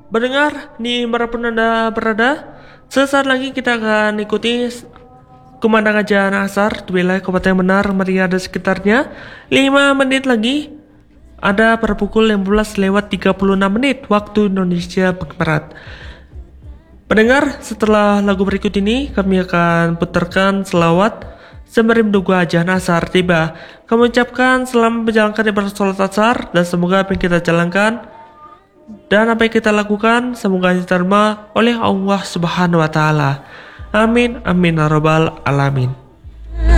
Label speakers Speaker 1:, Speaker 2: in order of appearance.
Speaker 1: Mendengar dimanapun Anda berada, sesaat lagi kita akan ikuti kumandang ajan asar di wilayah Kabupaten Benar, Meriah dan sekitarnya. 5 menit lagi ada pada pukul 15:36 waktu Indonesia Barat. Pendengar, setelah lagu berikut ini kami akan putarkan selawat sembari menunggu ajan asar tiba. Kami ucapkan selamat menjalankan ibadah sholat asar dan semoga apa yang kita jalankan dan apa yang kita lakukan semoga diterima oleh Allah Subhanahu wa taala. Amin amin ya rabbal alamin.